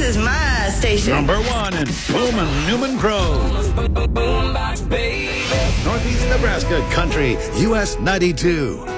is my station. Number one in Pullman, Newman Grove. Northeast Nebraska Country, US 92.